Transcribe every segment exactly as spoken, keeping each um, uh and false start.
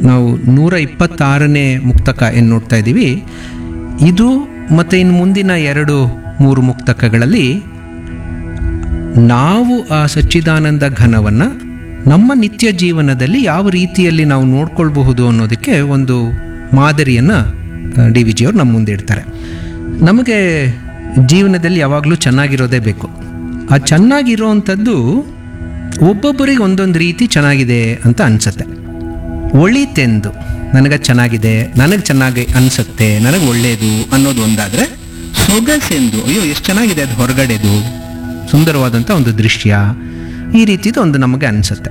ನಾವು ನೂರ ಇಪ್ಪತ್ತಾರನೇ ಮುಕ್ತಕ ಏನು ನೋಡ್ತಾ ಇದ್ದೀವಿ, ಇದು ಮತ್ತು ಇನ್ನು ಮುಂದಿನ ಎರಡು ಮೂರು ಮುಕ್ತಕಗಳಲ್ಲಿ ನಾವು ಆ ಸಚ್ಚಿದಾನಂದ ಘನವನ್ನು ನಮ್ಮ ನಿತ್ಯ ಜೀವನದಲ್ಲಿ ಯಾವ ರೀತಿಯಲ್ಲಿ ನಾವು ನೋಡ್ಕೊಳ್ಬಹುದು ಅನ್ನೋದಕ್ಕೆ ಒಂದು ಮಾದರಿಯನ್ನು ಡಿ ವಿ ಜಿಯವರು ನಮ್ಮ ಮುಂದೆ ಇಡ್ತಾರೆ. ನಮಗೆ ಜೀವನದಲ್ಲಿ ಯಾವಾಗಲೂ ಚೆನ್ನಾಗಿರೋದೇ ಬೇಕು. ಆ ಚೆನ್ನಾಗಿರೋವಂಥದ್ದು ಒಬ್ಬೊಬ್ಬರಿಗೆ ಒಂದೊಂದು ರೀತಿ ಚೆನ್ನಾಗಿದೆ ಅಂತ ಅನಿಸುತ್ತೆ. ಒಳಿತೆಂದು ನನಗೆ ಚೆನ್ನಾಗಿದೆ, ನನಗೆ ಚೆನ್ನಾಗಿ ಅನಿಸುತ್ತೆ, ನನಗೆ ಒಳ್ಳೆಯದು ಅನ್ನೋದು ಒಂದಾದರೆ, ಸೊಗಸೆಂದು ಅಯ್ಯೋ ಎಷ್ಟು ಚೆನ್ನಾಗಿದೆ ಅದು ಹೊರಗಡೆದು, ಸುಂದರವಾದಂಥ ಒಂದು ದೃಶ್ಯ, ಈ ರೀತಿದು ಒಂದು ನಮಗೆ ಅನಿಸುತ್ತೆ.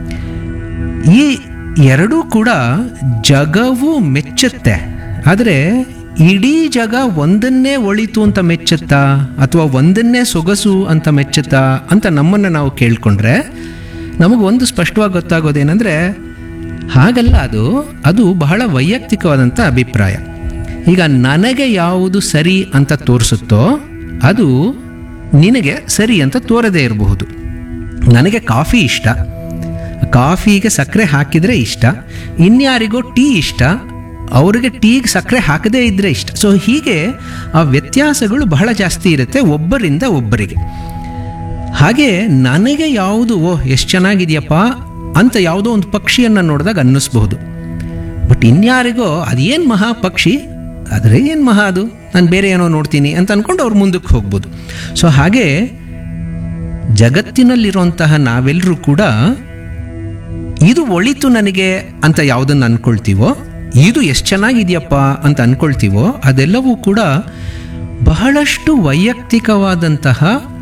ಈ ಎರಡೂ ಕೂಡ ಜಗವು ಮೆಚ್ಚುತ್ತೆ. ಆದರೆ ಇಡೀ ಜಗ ಒಂದನ್ನೇ ಒಳಿತು ಅಂತ ಮೆಚ್ಚುತ್ತಾ ಅಥವಾ ಒಂದನ್ನೇ ಸೊಗಸು ಅಂತ ಮೆಚ್ಚುತ್ತಾ ಅಂತ ನಮ್ಮನ್ನು ನಾವು ಕೇಳಿಕೊಂಡ್ರೆ ನಮಗೆ ಒಂದು ಸ್ಪಷ್ಟವಾಗಿ ಗೊತ್ತಾಗೋದೇನೆಂದರೆ, ಹಾಗಲ್ಲ, ಅದು ಅದು ಬಹಳ ವೈಯಕ್ತಿಕವಾದಂಥ ಅಭಿಪ್ರಾಯ. ಈಗ ನನಗೆ ಯಾವುದು ಸರಿ ಅಂತ ತೋರಿಸುತ್ತೋ ಅದು ನಿನಗೆ ಸರಿ ಅಂತ ತೋರದೇ ಇರಬಹುದು. ನನಗೆ ಕಾಫಿ ಇಷ್ಟ, ಕಾಫಿಗೆ ಸಕ್ಕರೆ ಹಾಕಿದರೆ ಇಷ್ಟ, ಇನ್ಯಾರಿಗೋ ಟೀ ಇಷ್ಟ, ಅವರಿಗೆ ಟೀಗೆ ಸಕ್ಕರೆ ಹಾಕದೇ ಇದ್ದರೆ ಇಷ್ಟ. ಸೊ ಹೀಗೆ ಆ ವ್ಯತ್ಯಾಸಗಳು ಬಹಳ ಜಾಸ್ತಿ ಇರುತ್ತೆ ಒಬ್ಬರಿಂದ ಒಬ್ಬರಿಗೆ. ಹಾಗೆ ನನಗೆ ಯಾವುದು ಓ ಎಷ್ಟು ಚೆನ್ನಾಗಿದೆಯಪ್ಪ ಅಂತ ಯಾವುದೋ ಒಂದು ಪಕ್ಷಿಯನ್ನು ನೋಡಿದಾಗ ಅನ್ನಿಸ್ಬಹುದು. ಬಟ್ ಇನ್ಯಾರಿಗೋ ಅದೇನು ಮಹಾ ಪಕ್ಷಿ, ಆದರೆ ಏನು ಮಹಾ ಅದು, ನಾನು ಬೇರೆ ಏನೋ ನೋಡ್ತೀನಿ ಅಂತ ಅಂದ್ಕೊಂಡು ಅವ್ರು ಮುಂದಕ್ಕೆ ಹೋಗ್ಬೋದು. ಸೊ ಹಾಗೆ ಜಗತ್ತಿನಲ್ಲಿರುವಂತಹ ನಾವೆಲ್ಲರೂ ಕೂಡ ಇದು ಒಳಿತು ನನಗೆ ಅಂತ ಯಾವುದನ್ನು ಅಂದ್ಕೊಳ್ತೀವೋ, ಇದು ಎಷ್ಟು ಚೆನ್ನಾಗಿದೆಯಪ್ಪ ಅಂತ ಅಂದ್ಕೊಳ್ತೀವೋ, ಅದೆಲ್ಲವೂ ಕೂಡ ಬಹಳಷ್ಟು ವೈಯಕ್ತಿಕವಾದಂತಹ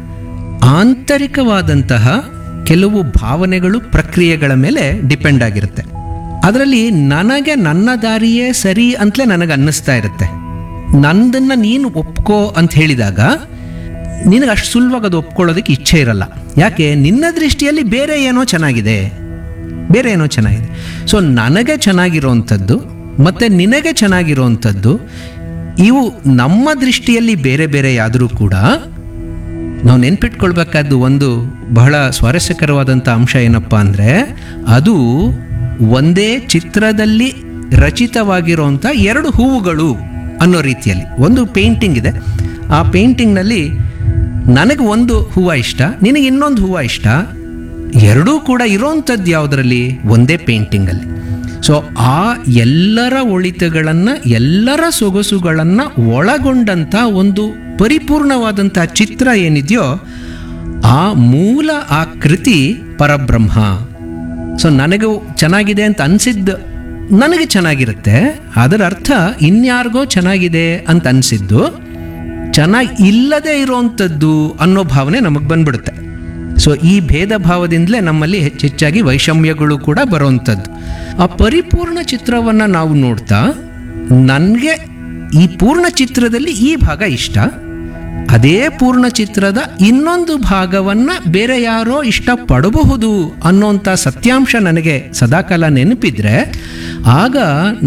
ಆಂತರಿಕವಾದಂತಹ ಕೆಲವು ಭಾವನೆಗಳು, ಪ್ರಕ್ರಿಯೆಗಳ ಮೇಲೆ ಡಿಪೆಂಡ್ ಆಗಿರುತ್ತೆ. ಅದರಲ್ಲಿ ನನಗೆ ನನ್ನ ದಾರಿಯೇ ಸರಿ ಅಂತಲೇ ನನಗೆ ಅನ್ನಿಸ್ತಾ ಇರುತ್ತೆ. ನಂದನ್ನು ನೀನು ಒಪ್ಕೋ ಅಂತ ಹೇಳಿದಾಗ ನಿನಗೆ ಅಷ್ಟು ಸುಲಭವಾಗಿ ಅದು ಒಪ್ಕೊಳ್ಳೋದಕ್ಕೆ ಇಚ್ಛೆ ಇರಲ್ಲ. ಯಾಕೆ? ನಿನ್ನ ದೃಷ್ಟಿಯಲ್ಲಿ ಬೇರೆ ಏನೋ ಚೆನ್ನಾಗಿದೆ, ಬೇರೆ ಏನೋ ಚೆನ್ನಾಗಿದೆ. ಸೊ ನನಗೆ ಚೆನ್ನಾಗಿರೋವಂಥದ್ದು ಮತ್ತು ನಿನಗೆ ಚೆನ್ನಾಗಿರೋವಂಥದ್ದು ಇವು ನಮ್ಮ ದೃಷ್ಟಿಯಲ್ಲಿ ಬೇರೆ ಬೇರೆ ಆದರೂ ಕೂಡ ನಾವು ನೆನ್ಪಿಟ್ಕೊಳ್ಬೇಕಾದ್ದು ಒಂದು ಬಹಳ ಸ್ವಾರಸ್ಯಕರವಾದಂಥ ಅಂಶ ಏನಪ್ಪ ಅಂದರೆ, ಅದು ಒಂದೇ ಚಿತ್ರದಲ್ಲಿ ರಚಿತವಾಗಿರುವಂಥ ಎರಡು ಹೂವುಗಳು ಅನ್ನೋ ರೀತಿಯಲ್ಲಿ. ಒಂದು ಪೇಂಟಿಂಗ್ ಇದೆ, ಆ ಪೇಂಟಿಂಗ್ನಲ್ಲಿ ನನಗೆ ಒಂದು ಹೂವು ಇಷ್ಟ, ನಿನಗೆ ಇನ್ನೊಂದು ಹೂವು ಇಷ್ಟ, ಎರಡೂ ಕೂಡ ಇರೋವಂಥದ್ದು ಯಾವುದರಲ್ಲಿ? ಒಂದೇ ಪೇಂಟಿಂಗಲ್ಲಿ. ಸೊ ಆ ಎಲ್ಲರ ಒಳಿತುಗಳನ್ನು, ಎಲ್ಲರ ಸೊಗಸುಗಳನ್ನು ಒಳಗೊಂಡಂಥ ಒಂದು ಪರಿಪೂರ್ಣವಾದಂಥ ಚಿತ್ರ ಏನಿದೆಯೋ ಆ ಮೂಲ ಆ ಕೃತಿ ಪರಬ್ರಹ್ಮ. ಸೊ ನನಗೂ ಚೆನ್ನಾಗಿದೆ ಅಂತ ಅನಿಸಿದ್ದು ನನಗೆ ಚೆನ್ನಾಗಿರುತ್ತೆ, ಅದರ ಅರ್ಥ ಇನ್ಯಾರಿಗೋ ಚೆನ್ನಾಗಿದೆ ಅಂತ ಅನಿಸಿದ್ದು ಚೆನ್ನಾಗಿ ಇಲ್ಲದೆ ಇರೋವಂಥದ್ದು ಅನ್ನೋ ಭಾವನೆ ನಮಗೆ ಬಂದ್ಬಿಡುತ್ತೆ. ಸೊ ಈ ಭೇದ ಭಾವದಿಂದಲೇ ನಮ್ಮಲ್ಲಿ ಹೆಚ್ಚೆಚ್ಚಾಗಿ ವೈಷಮ್ಯಗಳು ಕೂಡ ಬರೋವಂಥದ್ದು. ಆ ಪರಿಪೂರ್ಣ ಚಿತ್ರವನ್ನು ನಾವು ನೋಡ್ತಾ ನನಗೆ ಈ ಪೂರ್ಣ ಚಿತ್ರದಲ್ಲಿ ಈ ಭಾಗ ಇಷ್ಟ, ಅದೇ ಪೂರ್ಣ ಚಿತ್ರದ ಇನ್ನೊಂದು ಭಾಗವನ್ನು ಬೇರೆ ಯಾರೋ ಇಷ್ಟಪಡಬಹುದು ಅನ್ನೋಂಥ ಸತ್ಯಾಂಶ ನನಗೆ ಸದಾಕಾಲ ನೆನಪಿದ್ರೆ ಆಗ